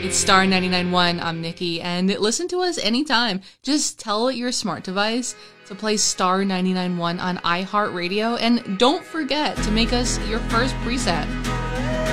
It's Star 99.1. I'm Nikki, and listen to us anytime. Just tell your smart device to play Star 99.1 on iHeartRadio, and don't forget to make us your first preset.